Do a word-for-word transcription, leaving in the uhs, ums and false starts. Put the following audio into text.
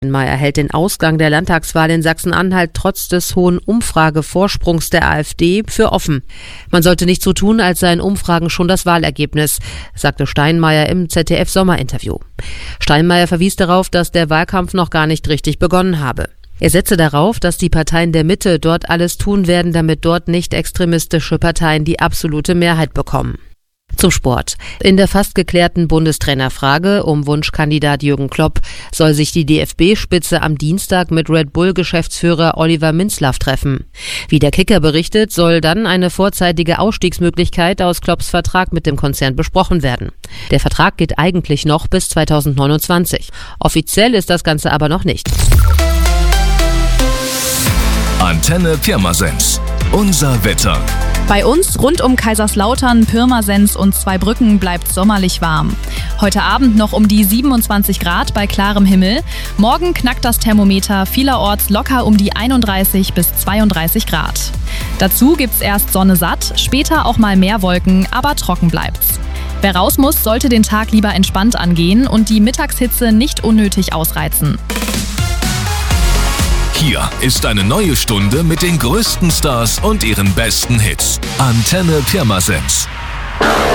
Steinmeier hält den Ausgang der Landtagswahl in Sachsen-Anhalt trotz des hohen Umfragevorsprungs der AfD für offen. Man sollte nicht so tun, als seien Umfragen schon das Wahlergebnis, sagte Steinmeier im Z D F-Sommerinterview. Steinmeier verwies darauf, dass der Wahlkampf noch gar nicht richtig begonnen habe. Er setze darauf, dass die Parteien der Mitte dort alles tun werden, damit dort nicht extremistische Parteien die absolute Mehrheit bekommen. Zum Sport. In der fast geklärten Bundestrainerfrage um Wunschkandidat Jürgen Klopp soll sich die D F B-Spitze am Dienstag mit Red Bull-Geschäftsführer Oliver Minzlaff treffen. Wie der Kicker berichtet, soll dann eine vorzeitige Ausstiegsmöglichkeit aus Klopps Vertrag mit dem Konzern besprochen werden. Der Vertrag geht eigentlich noch bis zweitausendneunundzwanzig. Offiziell ist das Ganze aber noch nicht. Antenne Pirmasens. Unser Wetter. Bei uns rund um Kaiserslautern, Pirmasens und Zweibrücken bleibt sommerlich warm. Heute Abend noch um die siebenundzwanzig Grad bei klarem Himmel. Morgen knackt das Thermometer vielerorts locker um die einunddreißig bis zweiunddreißig Grad. Dazu gibt's erst Sonne satt, später auch mal mehr Wolken, aber trocken bleibt's. Wer raus muss, sollte den Tag lieber entspannt angehen und die Mittagshitze nicht unnötig ausreizen. Hier ist eine neue Stunde mit den größten Stars und ihren besten Hits. Antenne Pirmasens.